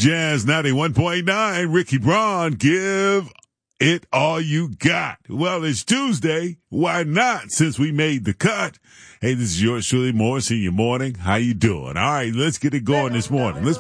Jazz 91.9. Ricky Braun, give it all you got. Well, it's Tuesday. Why not? Since we made the cut. Hey, this is yours truly, Morris in your morning. How you doing? All right, let's get it going this morning. Let's